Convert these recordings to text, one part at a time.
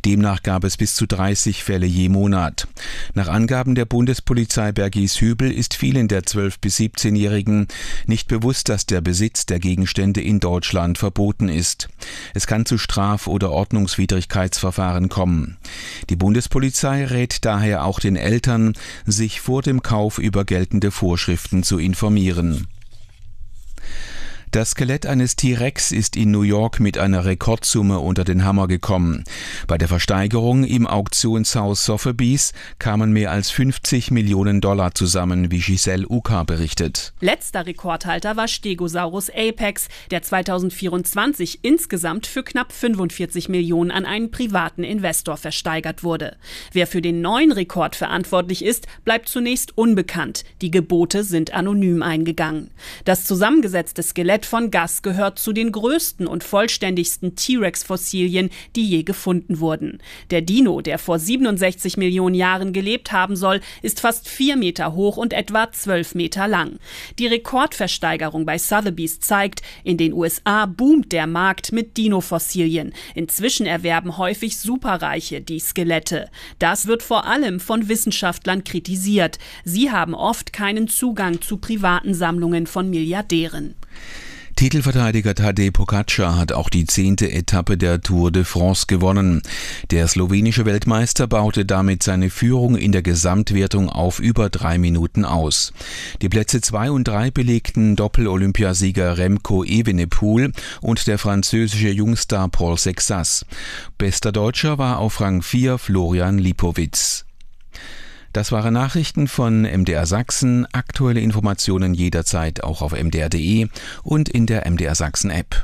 Demnach gab es bis zu 30 Fälle je Monat. Nach Angaben der Bundespolizei Bergies-Hübel ist vielen der 12- bis 17-Jährigen nicht bewusst, dass der Besitz der Gegenstände in Deutschland verboten ist. Es kann zu Straf- oder Ordnungswidrigkeitsverfahren kommen. Die Bundespolizei rät daher auch den Eltern, sich vor dem Kauf über geltende Vorschriften zu informieren. Das Skelett eines T-Rex ist in New York mit einer Rekordsumme unter den Hammer gekommen. Bei der Versteigerung im Auktionshaus Sotheby's kamen mehr als $50 Millionen zusammen, wie Giselle Uka berichtet. Letzter Rekordhalter war Stegosaurus Apex, der 2024 insgesamt für knapp 45 Millionen an einen privaten Investor versteigert wurde. Wer für den neuen Rekord verantwortlich ist, bleibt zunächst unbekannt. Die Gebote sind anonym eingegangen. Das zusammengesetzte Skelett von Gas gehört zu den größten und vollständigsten T-Rex-Fossilien, die je gefunden wurden. Der Dino, der vor 67 Millionen Jahren gelebt haben soll, ist fast 4 Meter hoch und etwa 12 Meter lang. Die Rekordversteigerung bei Sotheby's zeigt, in den USA boomt der Markt mit Dino-Fossilien. Inzwischen erwerben häufig Superreiche die Skelette. Das wird vor allem von Wissenschaftlern kritisiert. Sie haben oft keinen Zugang zu privaten Sammlungen von Milliardären. Titelverteidiger Tadej Pogačar hat auch die 10. Etappe der Tour de France gewonnen. Der slowenische Weltmeister baute damit seine Führung in der Gesamtwertung auf über 3 Minuten aus. Die Plätze 2 und 3 belegten Doppel-Olympiasieger Remco Evenepoel und der französische Jungstar Paul Sexas. Bester Deutscher war auf Rang 4 Florian Lipowitz. Das waren Nachrichten von MDR Sachsen. Aktuelle Informationen jederzeit auch auf mdr.de und in der MDR Sachsen App.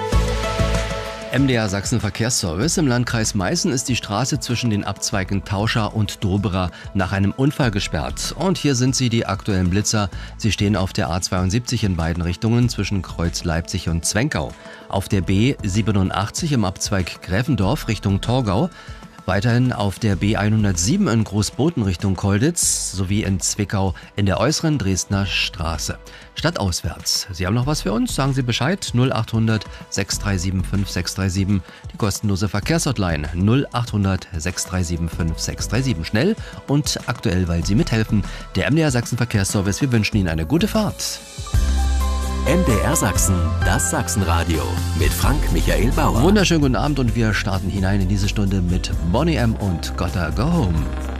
MDR Sachsen Verkehrsservice. Im Landkreis Meißen ist die Straße zwischen den Abzweigen Tauscha und Doberer nach einem Unfall gesperrt. Und hier sind sie, die aktuellen Blitzer. Sie stehen auf der A72 in beiden Richtungen zwischen Kreuz Leipzig und Zwenkau. Auf der B87 im Abzweig Gräfendorf Richtung Torgau. Weiterhin auf der B107 in Großboten Richtung Kolditz sowie in Zwickau in der äußeren Dresdner Straße. Stadtauswärts. Sie haben noch was für uns? Sagen Sie Bescheid. 0800 637 5637. Die kostenlose Verkehrshotline 0800 637 5637. Schnell und aktuell, weil Sie mithelfen. Der MDR Sachsen Verkehrsservice. Wir wünschen Ihnen eine gute Fahrt. MDR Sachsen, das Sachsenradio mit Frank Michael Bauer. Wunderschönen guten Abend und wir starten hinein in diese Stunde mit Boney M. und Gotta Go Home.